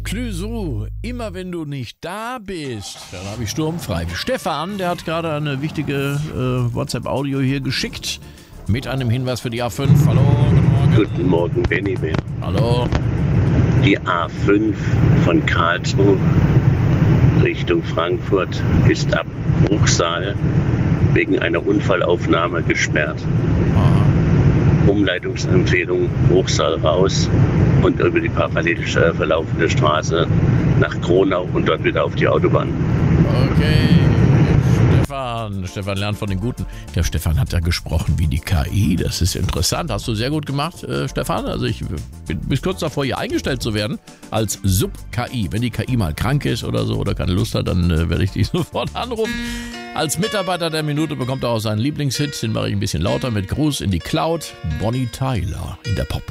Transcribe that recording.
Clüso, immer wenn du nicht da bist, dann habe ich sturmfrei. Stefan, der hat gerade eine wichtige WhatsApp-Audio hier geschickt mit einem Hinweis für die A5. Hallo, guten Morgen. Guten Morgen, Benny Bär. Hallo. Die A5 von Karlsruhe Richtung Frankfurt ist ab Bruchsal wegen einer Unfallaufnahme gesperrt. Aha. Umleitungsempfehlung Bruchsal raus und über die parallel verlaufende Straße nach Kronau und dort wieder auf die Autobahn. Okay, Stefan lernt von den Guten. Der Stefan hat ja gesprochen wie die KI, das ist interessant. Hast du sehr gut gemacht, Stefan. Also ich bin bis kurz davor, hier eingestellt zu werden als Sub-KI. Wenn die KI mal krank ist oder so oder keine Lust hat, dann werde ich dich sofort anrufen. Als Mitarbeiter der Minute bekommt er auch seinen Lieblingshit. Den mache ich ein bisschen lauter mit Gruß in die Cloud. Bonnie Tyler in der Pop.